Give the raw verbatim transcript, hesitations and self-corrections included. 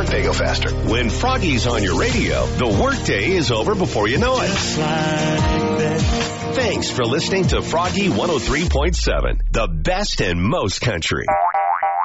Winnebago faster. When Froggy's on your radio, the workday is over before you know it. Just like that. Thanks for listening to Froggy one oh three point seven, the best and most country.